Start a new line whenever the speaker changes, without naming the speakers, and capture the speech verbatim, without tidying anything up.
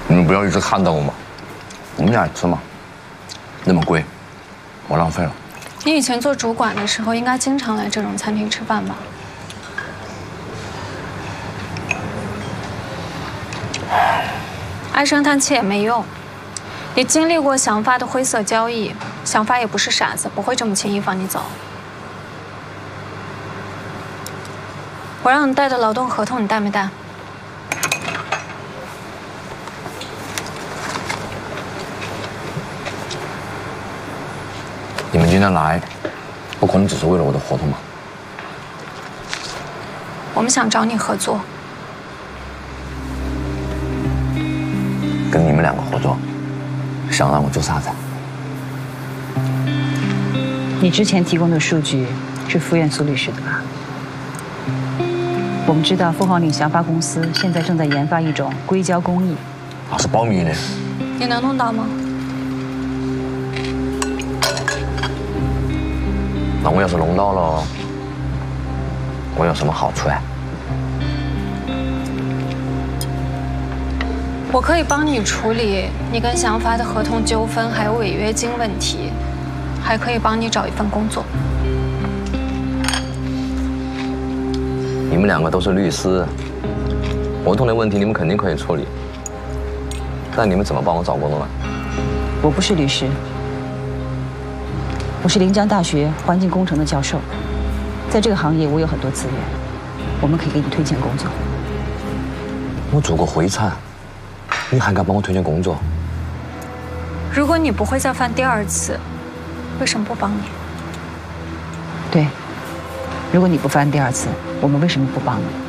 你们不要一直看着我嘛，我们俩吃嘛，那么贵，我浪费了。
你以前做主管的时候，应该经常来这种餐厅吃饭吧？唉声叹气也没用。你经历过想发的灰色交易，想发也不是傻子，不会这么轻易放你走。我让你带的劳动合同，你带没带？
你们今天来，不可能只是为了我的合同吧？
我们想找你合作。
跟你们两个合作，想让我做啥子？
你之前提供的数据是傅苑苏律师的吧？我们知道凤凰岭祥发公司现在正在研发一种硅胶工艺，
啊，是保密的。
你能弄到吗？
那我要是弄到了，我有什么好处啊？
我可以帮你处理你跟祥发的合同纠纷，还有违约金问题，还可以帮你找一份工作。
你们两个都是律师，合同的问题你们肯定可以处理，但你们怎么帮我找工作呢？
我不是律师，我是临江大学环境工程的教授，在这个行业我有很多资源，我们可以给你推荐工作。
我做过灰产，你还敢帮我推荐工作？
如果你不会再犯第二次，为什么不帮你？
对，如果你不犯第二次，我们为什么不帮你？